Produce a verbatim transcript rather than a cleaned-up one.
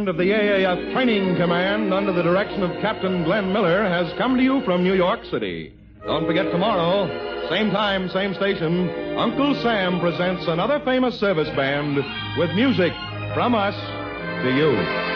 of the A A F Training Command under the direction of Captain Glenn Miller has come to you from New York City. Don't forget tomorrow, same time, same station, Uncle Sam presents another famous service band with music from us to you.